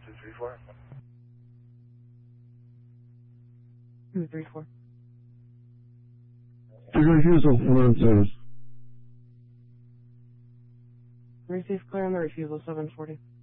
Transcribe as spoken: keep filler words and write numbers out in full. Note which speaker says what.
Speaker 1: two three four.
Speaker 2: two three four.
Speaker 3: To refusal, one on service.
Speaker 2: Receive clear on the refusal, seven forty.